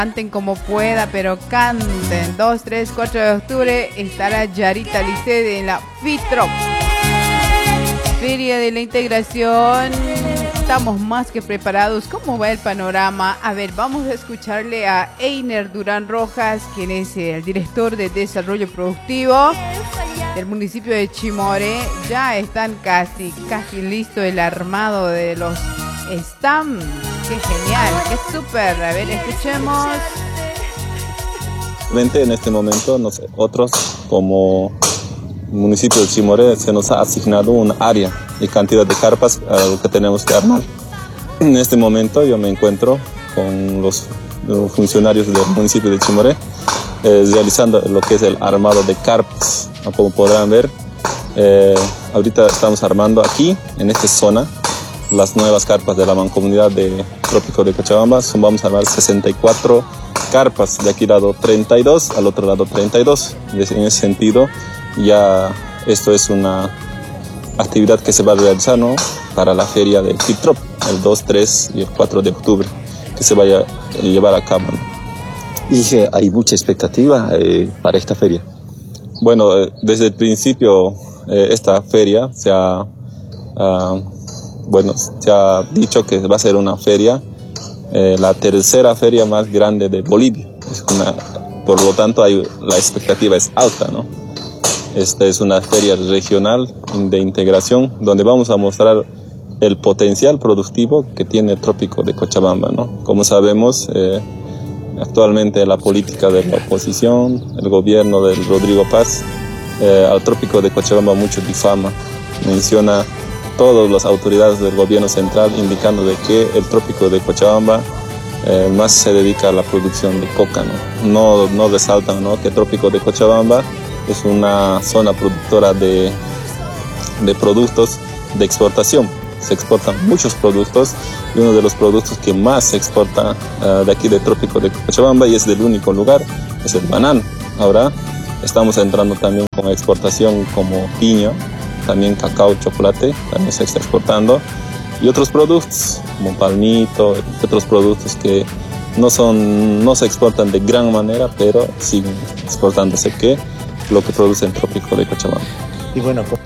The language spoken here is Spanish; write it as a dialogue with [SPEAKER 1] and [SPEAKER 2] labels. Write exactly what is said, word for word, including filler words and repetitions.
[SPEAKER 1] Canten como pueda, pero canten. dos, tres, cuatro de octubre estará Yarita Lisset en la FITROP, Feria de la Integración. Estamos más que preparados. ¿Cómo va el panorama? A ver, vamos a escucharle a Einer Durán Rojas, quien es el director de Desarrollo Productivo del municipio de Chimoré. Ya están casi, casi listo el armado de los stands. ¡Qué genial! ¡Qué súper! A ver, escuchemos.
[SPEAKER 2] En este momento, nosotros como municipio de Chimoré se nos ha asignado un área y cantidad de carpas a lo que tenemos que armar. En este momento yo me encuentro con los, los funcionarios del municipio de Chimoré eh, realizando lo que es el armado de carpas. Como podrán ver, eh, ahorita estamos armando aquí, en esta zona, las nuevas carpas de la mancomunidad de Trópico de Cochabamba. Son, vamos a armar sesenta y cuatro carpas, de aquí lado treinta y dos, al otro lado treinta y dos. Y en ese sentido, ya esto es una actividad que se va a realizar, ¿no?, para la feria del FITROP, el dos, tres y el cuatro de octubre, que se vaya a llevar a cabo, ¿no?
[SPEAKER 3] Y hay mucha expectativa eh, para esta feria.
[SPEAKER 2] Bueno, eh, desde el principio eh, esta feria se ha, uh, bueno, se ha dicho que va a ser una feria, eh, la tercera feria más grande de Bolivia. Es una, por lo tanto, hay, la expectativa es alta, ¿no? Esta es una feria regional de integración donde vamos a mostrar el potencial productivo que tiene el Trópico de Cochabamba, ¿no? Como sabemos, eh, actualmente la política de la oposición, el gobierno de Rodrigo Paz, eh, al Trópico de Cochabamba mucho difama. Menciona todas las autoridades del gobierno central indicando de que el Trópico de Cochabamba eh, más se dedica a la producción de coca, ¿no? No, no resaltan, ¿no?, que el Trópico de Cochabamba es una zona productora de, de productos de exportación. Se exportan muchos productos y uno de los productos que más se exporta uh, de aquí del Trópico de Cochabamba, y es del único lugar, es el banano. Ahora estamos entrando también con exportación como piña, también cacao, chocolate, también se está exportando, y otros productos como palmito, otros productos que no, son, no se exportan de gran manera, pero siguen exportándose, que lo que produce el Trópico de Cochabamba.
[SPEAKER 3] Y bueno,